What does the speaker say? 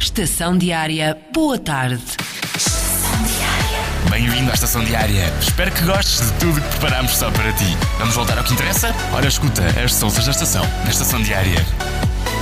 Estação Diária, boa tarde. Bem-vindo à Estação Diária. Espero que gostes de tudo que preparamos só para ti. Vamos voltar ao que interessa? Ora, escuta as soltas da estação, na Estação Diária.